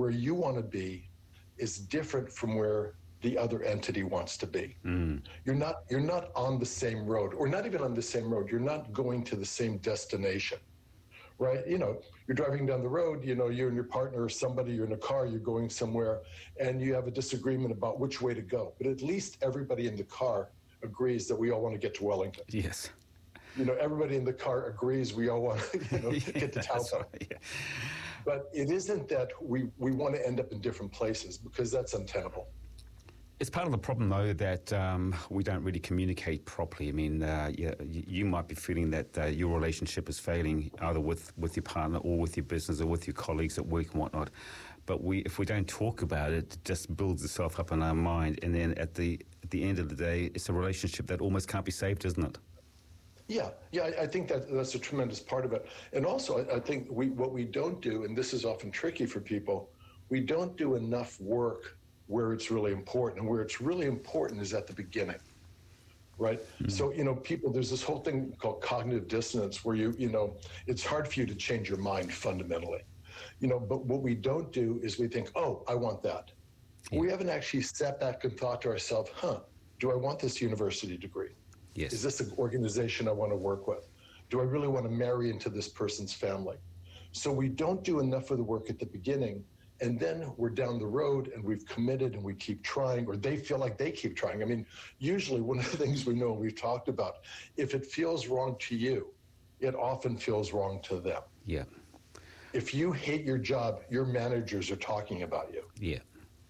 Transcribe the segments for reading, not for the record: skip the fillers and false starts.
where you want to be is different from where the other entity wants to be. You're not on the same road, or not even on the same road. You're not going to the same destination, right? You're driving down the road, you and your partner or somebody, you're in a car, you're going somewhere, and you have a disagreement about which way to go. But at least everybody in the car agrees that we all want to get to Wellington. Yes. Everybody in the car agrees we all want to get to Taupo. Right, yeah. But it isn't that we want to end up in different places, because that's untenable. It's part of the problem, though, that we don't really communicate properly. I mean, you might be feeling that your relationship is failing, either with your partner or with your business or with your colleagues at work and whatnot. But if we don't talk about it, it just builds itself up in our mind. And then at the end of the day, it's a relationship that almost can't be saved, isn't it? Yeah, I think that's a tremendous part of it. And also, I think what we don't do, and this is often tricky for people, we don't do enough work where it's really important. And where it's really important is at the beginning, right? Mm-hmm. So, people, there's this whole thing called cognitive dissonance where it's hard for you to change your mind fundamentally. But what we don't do is we think, oh, I want that. Yeah. We haven't actually sat back and thought to ourselves, do I want this university degree? Yes. Is this an organization I want to work with? Do I really want to marry into this person's family? So we don't do enough of the work at the beginning, and then we're down the road and we've committed and we keep trying, or they feel like they keep trying. I mean, usually one of the things we know and we've talked about, if it feels wrong to you, it often feels wrong to them. Yeah. If you hate your job, your managers are talking about you. Yeah.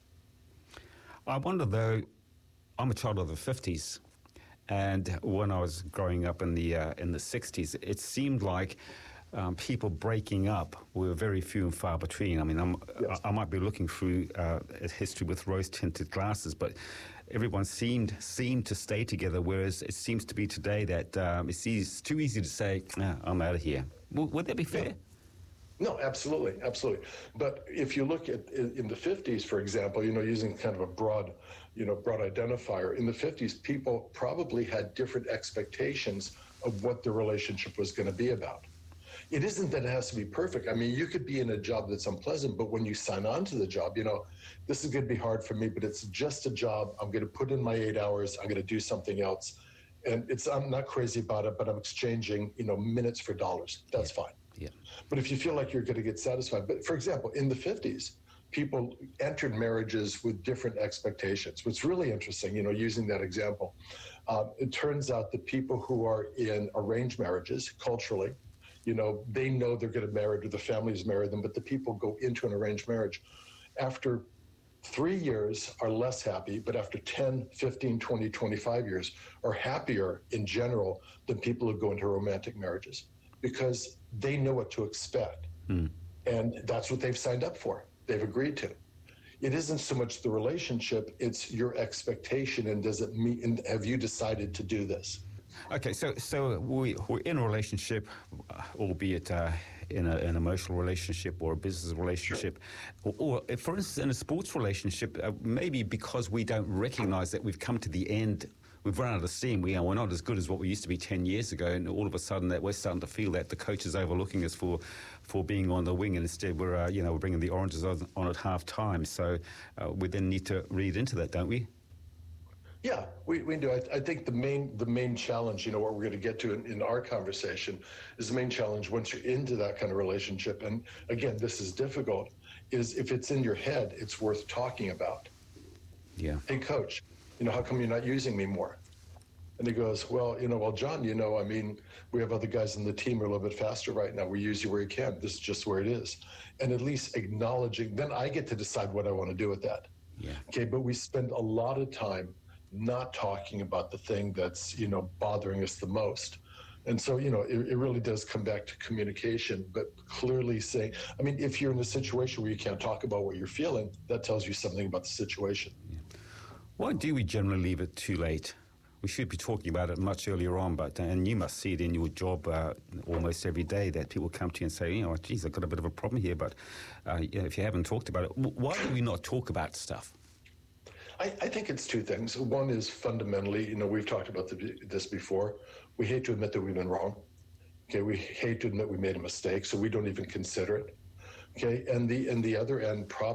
I wonder, though, I'm a child of the 50s. And when I was growing up in the 60s, it seemed like people breaking up were very few and far between. I mean, I might be looking through history with rose-tinted glasses, but everyone seemed to stay together, whereas it seems to be today that it's too easy to say, I'm out of here. Would that be fair? Yeah. No, absolutely. But if you look at in the 50s, for example, using kind of a broad identifier, in the 50s, people probably had different expectations of what the relationship was going to be about. It isn't that it has to be perfect. I mean, you could be in a job that's unpleasant, but when you sign on to the job, this is going to be hard for me, but it's just a job. I'm going to put in my 8 hours. I'm going to do something else. And I'm not crazy about it, but I'm exchanging, minutes for dollars. That's fine. Yeah. But if you feel like you're going to get satisfied, but for example, in the 50s, people entered marriages with different expectations. What's really interesting, using that example, it turns out that people who are in arranged marriages, culturally, they know they're going to marry, or the families marry them, but the people go into an arranged marriage. After 3 years are less happy, but after 10, 15, 20, 25 years are happier in general than people who go into romantic marriages, because they know what to expect. And that's what they've signed up for. They've agreed to. It isn't so much the relationship, it's your expectation, and does it meet, and have you decided to do this? Okay, so we're in a relationship, albeit in an emotional relationship or a business relationship, sure. or for instance, in a sports relationship, maybe because we don't recognize that we've come to the end, we've run out of steam, we're not as good as what we used to be 10 years ago, and all of a sudden that we're starting to feel that the coach is overlooking us for being on the wing, and instead we're bringing the oranges on at half time. So we then need to read into that, don't we? Yeah, we do. I think the main challenge, what we're going to get to in our conversation, is the main challenge once you're into that kind of relationship. And again, this is difficult, is if it's in your head, it's worth talking about. Yeah. Hey, coach, how come you're not using me more? And he goes, well, John, I mean, we have other guys in the team who are a little bit faster right now. We use you where you can. This is just where it is. And at least acknowledging, then I get to decide what I want to do with that. Yeah. Okay, but we spend a lot of time not talking about the thing that's, bothering us the most. And so, it really does come back to communication, but clearly saying, I mean, if you're in a situation where you can't talk about what you're feeling, that tells you something about the situation. Yeah. Why do we generally leave it too late? We should be talking about it much earlier on, and you must see it in your job almost every day that people come to you and say, geez, I've got a bit of a problem here, but if you haven't talked about it, why do we not talk about stuff? I think it's two things. One is fundamentally, we've talked about this before. We hate to admit that we've been wrong. Okay, we hate to admit we made a mistake, so we don't even consider it. Okay, and the other end, probably